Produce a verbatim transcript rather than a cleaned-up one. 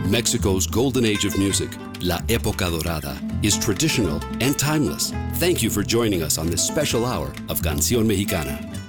Mexico's golden age of music, La Época Dorada, is traditional and timeless. Thank you for joining us on this special hour of Canción Mexicana.